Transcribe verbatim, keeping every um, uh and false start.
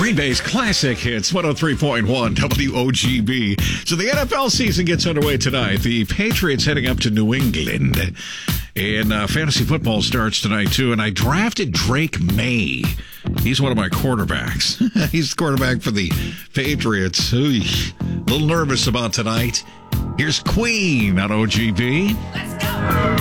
Green Bay's classic hits, one oh three point one W O G B. So the N F L season gets underway tonight. The Patriots heading up to New England. And uh, fantasy football starts tonight, too. And I drafted Drake May. He's one of my quarterbacks. He's the quarterback for the Patriots. Ooh, a little nervous about tonight. Here's Queen on O G B. Let's go!